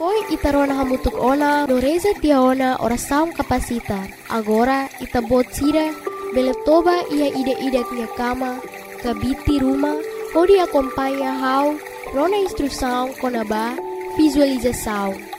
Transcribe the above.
Foi itarona hamutuk ona do reza tiaona oração capacita. Agora itabot sira beletoba ia ida-ida tia kama kabiti rumah pode acompanha how rona instrução konaba visualização.